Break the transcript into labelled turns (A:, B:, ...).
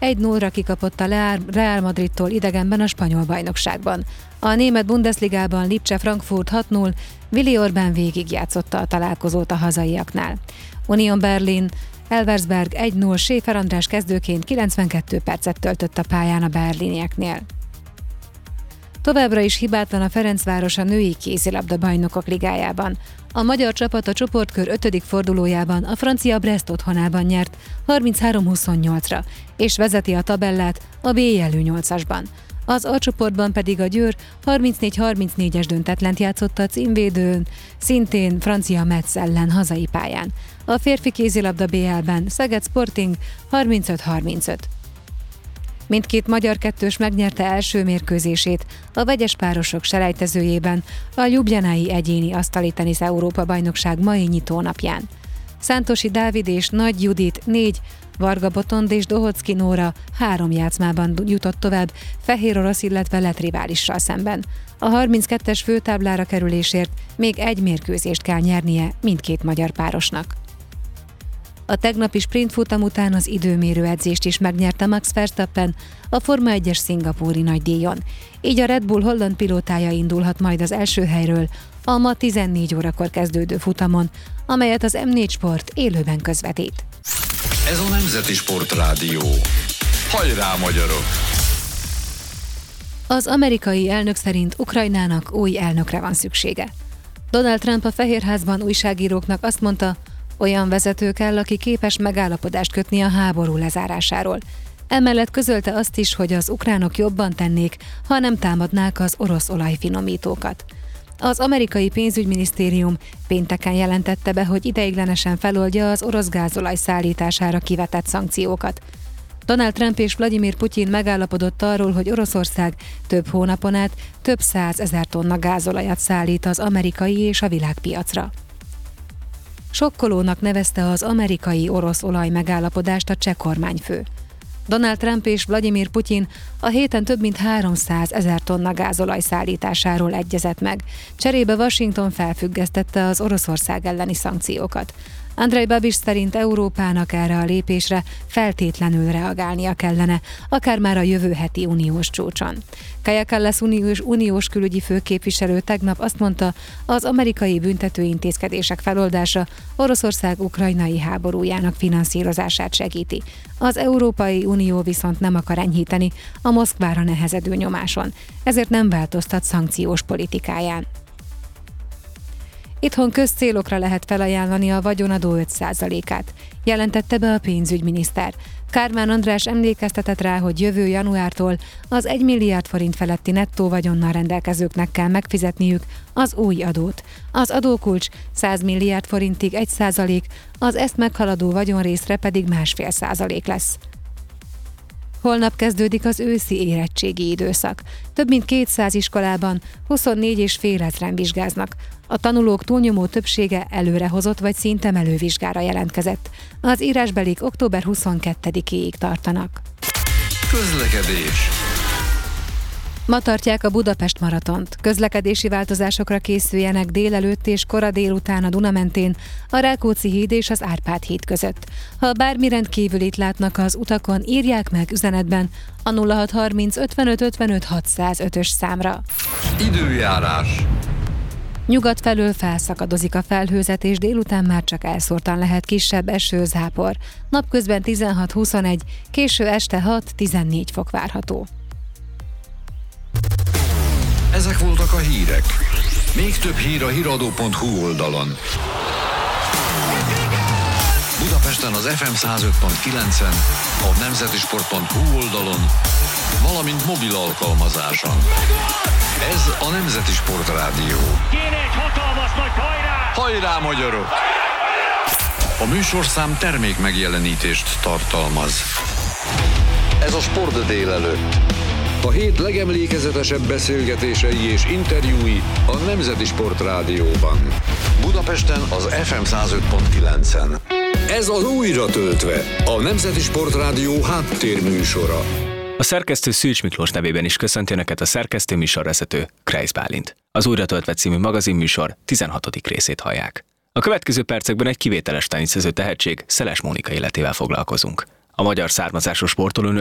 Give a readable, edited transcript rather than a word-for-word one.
A: 1-0-ra kikapott a Real Madridtól idegenben a spanyol bajnokságban. A német Bundesligában Lipcse Frankfurt 6-0, Willi Orban végigjátszotta a találkozót a hazaiaknál. Union Berlin Elversberg 1-0, Schäfer András kezdőként 92 percet töltött a pályán a berlinieknél. Továbbra is hibátlan a Ferencváros a női kézilabda bajnokok ligájában. A magyar csapat a csoportkör 5. fordulójában a francia Brest otthonában nyert 33-28-ra, és vezeti a tabellát a B jelű 8-asban. Az A csoportban pedig a Győr 34-34-es döntetlent játszott a címvédőn, szintén francia Metz ellen hazai pályán. A férfi kézilabda BL-ben Szeged Sporting 35-35. Mindkét magyar kettős megnyerte első mérkőzését a vegyes párosok selejtezőjében a Ljubljanai egyéni asztali tenisz Európa-bajnokság mai nyitónapján. Szántosi Dávid és Nagy Judit 4, Varga Botond és Dohocki Nóra 3 játszmában jutott tovább fehér orosz, illetve lett riválissal szemben. A 32-es főtáblára kerülésért még egy mérkőzést kell nyernie mindkét magyar párosnak. A tegnapi sprintfutam után az időmérő edzést is megnyerte Max Verstappen a Forma 1-es szingapúri nagydíjon. Így a Red Bull holland pilótája indulhat majd az első helyről a ma 14 órakor kezdődő futamon, amelyet az M4 Sport élőben közvetít.
B: Ez a Nemzeti Sportrádió. Hajrá, magyarok!
A: Az amerikai elnök szerint Ukrajnának új elnökre van szüksége. Donald Trump a Fehérházban újságíróknak azt mondta, olyan vezető kell, aki képes megállapodást kötni a háború lezárásáról. Emellett közölte azt is, hogy az ukránok jobban tennék, ha nem támadnák az orosz olajfinomítókat. Az amerikai pénzügyminisztérium pénteken jelentette be, hogy ideiglenesen feloldja az orosz gázolaj szállítására kivetett szankciókat. Donald Trump és Vladimir Putyin megállapodott arról, hogy Oroszország több hónapon át több 100 000 tonna gázolajat szállít az amerikai és a világpiacra. Sokkolónak nevezte az amerikai-orosz olaj megállapodást a cseh kormányfő. Donald Trump és Vladimir Putyin a héten több mint 300 000 tonna gázolaj szállításáról egyezett meg. Cserébe Washington felfüggesztette az Oroszország elleni szankciókat. Andrej Babis szerint Európának erre a lépésre feltétlenül reagálnia kellene, akár már a jövő heti uniós csúcson. Kaja Kallas uniós külügyi főképviselő tegnap azt mondta, az amerikai büntetőintézkedések feloldása Oroszország ukrajnai háborújának finanszírozását segíti. Az Európai Unió viszont nem akar enyhíteni a Moszkvára nehezedő nyomáson, ezért nem változtat szankciós politikáján. Itthon közcélokra lehet felajánlani a vagyonadó 5%-át, jelentette be a pénzügyminiszter. Kármán András emlékeztetett rá, hogy jövő januártól az 1 milliárd forint feletti nettó vagyonnal rendelkezőknek kell megfizetniük az új adót. Az adókulcs 100 milliárd forintig 1%, az ezt meghaladó vagyonrészre pedig 1,5% lesz. Holnap kezdődik az őszi érettségi időszak. Több mint 200 iskolában 24,5 ezren vizsgáznak. A tanulók túlnyomó többsége előrehozott vagy szintemelő vizsgára jelentkezett. Az írásbelik október 22-éig tartanak.
B: Közlekedés.
A: Ma tartják a Budapest maratont. Közlekedési változásokra készüljenek délelőtt és kora délután a Duna mentén, a Rákóczi híd és az Árpád híd között. Ha bármi rendkívülit látnak az utakon, írják meg üzenetben a 0630 55 55 605-ös számra.
B: Időjárás.
A: Nyugat felől felszakadozik a felhőzet, és délután már csak elszórtan lehet kisebb eső-zápor. Napközben 16-21, késő este 6-14 fok várható.
B: Ezek voltak a hírek. Még több hír a hiradó.hu oldalon. Budapesten az FM 105.9-en, a nemzetisport.hu oldalon, valamint mobil alkalmazáson. Ez a Nemzeti Sportrádió.
C: Kéne egy hatalmas nagy hajrá!
B: Hajrá, magyarok! A műsorszám termék megjelenítést tartalmaz. Ez a Sport délelőtt. A hét legemlékezetesebb beszélgetései és interjúi a Nemzeti Sportrádióban. Budapesten az FM 105.9-en. Ez az újra töltve, a Nemzeti Sportrádió háttérműsora.
D: A szerkesztő Szűcs Miklós nevében is köszönti Önöket a szerkesztő műsorvezető, Kreisz Bálint. Az Újra töltve című magazinműsor 16. részét hallják. A következő percekben egy kivételes teniszező tehetség, Szeles Mónika életével foglalkozunk. A magyar származású sportolónő